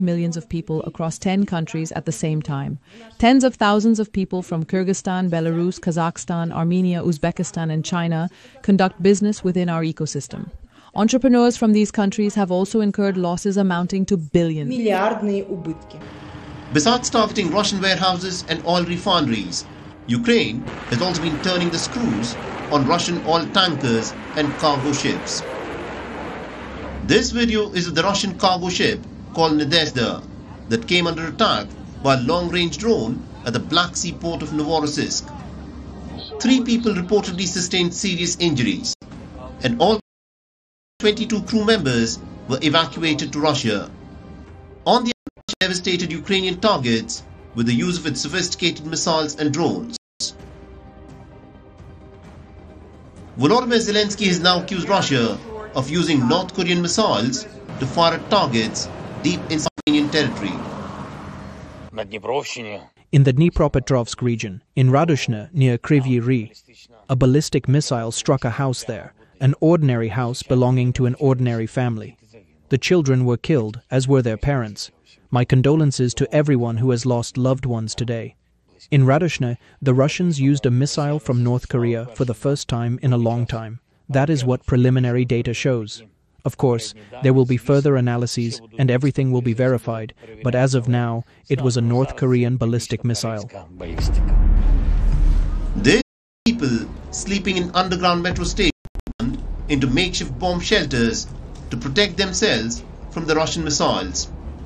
millions of people across 10 countries at the same time. Tens of thousands of people from Kyrgyzstan, Belarus, Kazakhstan, Armenia, Uzbekistan, and China conduct business within our ecosystem. Entrepreneurs from these countries have also incurred losses amounting to billions. Besides targeting Russian warehouses and oil refineries, Ukraine has also been turning the screws on Russian oil tankers and cargo ships. This video is of the Russian cargo ship called Nadezhda that came under attack by a long-range drone at the Black Sea port of Novorossiysk. 3 people reportedly sustained serious injuries, and all 22 crew members were evacuated to Russia. On the other hand, devastated Ukrainian targets with the use of its sophisticated missiles and drones. Volodymyr Zelensky has now accused Russia of using North Korean missiles to fire at targets deep inside Ukrainian territory. In the Dnipropetrovsk region, in Radushne near Kryvyi Rih, a ballistic missile struck a house there, an ordinary house belonging to an ordinary family. The children were killed, as were their parents. My condolences to everyone who has lost loved ones today. In Radushne, the Russians used a missile from North Korea for the first time in a long time. That is what preliminary data shows. Of course, there will be further analyses and everything will be verified, but as of now, it was a North Korean ballistic missile. There are people sleeping in underground metro stations into makeshift bomb shelters to protect themselves from the Russian missiles.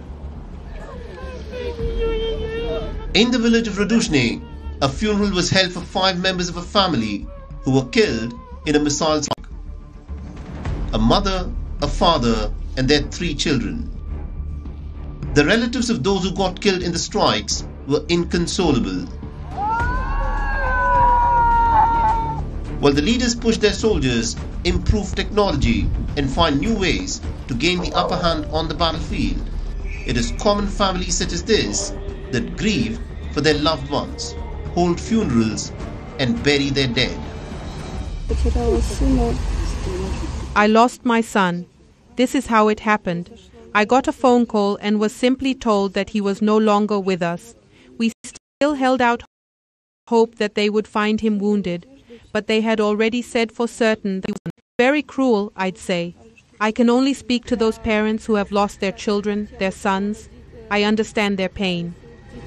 In the village of Radushne, a funeral was held for 5 members of a family who were killed in a missile strike. A mother, a father, and their 3 children. The relatives of those who got killed in the strikes were inconsolable. While the leaders push their soldiers, improve technology, and find new ways to gain the upper hand on the battlefield, it is common families such as this that grieve for their loved ones, hold funerals, and bury their dead. I lost my son. This is how it happened. I got a phone call and was simply told that he was no longer with us. We still held out hope that they would find him wounded, but they had already said for certain that he was very cruel, I'd say. I can only speak to those parents who have lost their children, their sons. I understand their pain.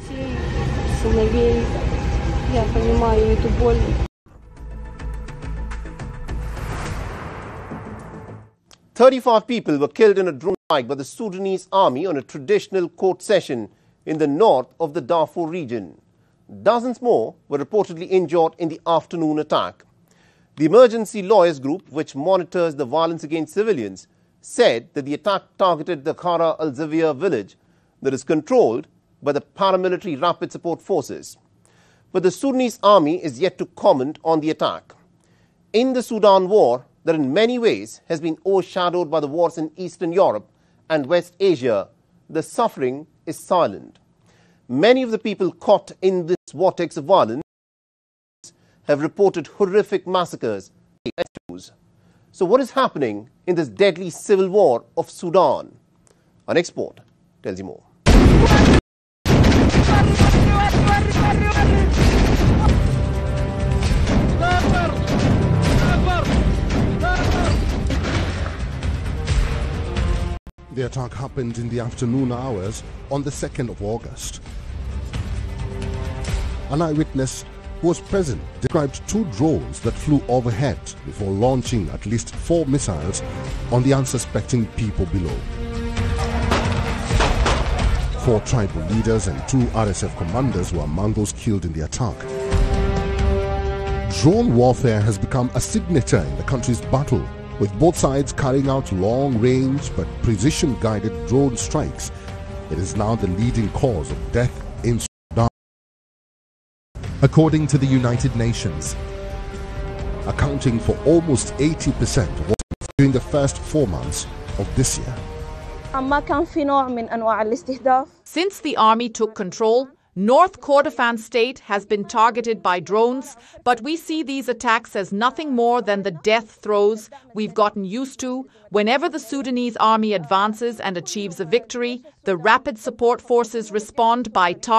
35 people were killed in a drone strike by the Sudanese army on a traditional court session in the north of the Darfur region. Dozens more were reportedly injured in the afternoon attack. The Emergency Lawyers Group, which monitors the violence against civilians, said that the attack targeted the Khara al-Zavia village that is controlled by the paramilitary Rapid Support Forces. But the Sudanese army is yet to comment on the attack. In the Sudan war, that in many ways has been overshadowed by the wars in Eastern Europe and West Asia, the suffering is silent. Many of the people caught in this vortex of violence have reported horrific massacres. So what is happening in this deadly civil war of Sudan? Our next report tells you more. The attack happened in the afternoon hours on the 2nd of August. An eyewitness who was present described 2 drones that flew overhead before launching at least 4 missiles on the unsuspecting people below. 4 tribal leaders and 2 RSF commanders were among those killed in the attack. Drone warfare has become a signature in the country's battle, with both sides carrying out long-range but precision-guided drone strikes. It is now the leading cause of death in Sudan, according to the United Nations, accounting for almost 80% of what during the first 4 months of this year. Since the army took control, North Kordofan state has been targeted by drones, but we see these attacks as nothing more than the death throes we've gotten used to. Whenever the Sudanese army advances and achieves a victory, the rapid support forces respond by targeting